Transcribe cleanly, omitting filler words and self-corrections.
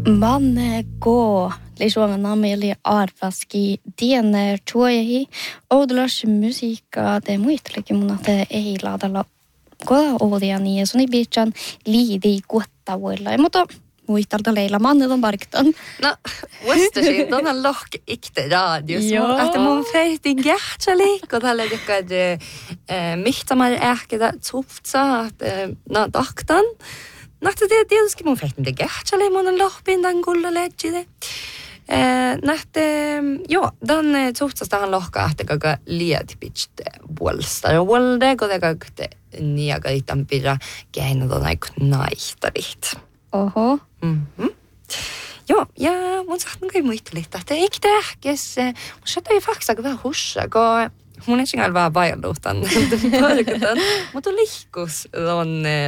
Man gå liksom nameli arvaski diener tuohi oudlas musiikkaa te muistelikin mun että ei laadalla koda oudia niin suni biitsan liidi kuottavoilla mutta muistarta leila manneton parktan. No, vastasin tuonne lohke ikte radios. Että mun feitin kähtsali, kun tällä tekee mihtamari ähketä tsuptsa, no taktan. Nähtä tietysti mun feitin te kähtsali, mun lohpin tämän kulla leggide. Nähtä, joo, tämän tsuptsastahan lohkaa, että kaka lietipitste vuolsta. Ja vuolde, kun te kakte niagaitan pidä käinä tuon aikun naihtarit. Oho. Mhm. Joo, ja mun saattaa kai muistella, että eikö tähkes, mun saattaa ei faksaa vähän hussa, kun mun ei sinällä vähän vailluutan, mutta lihkus on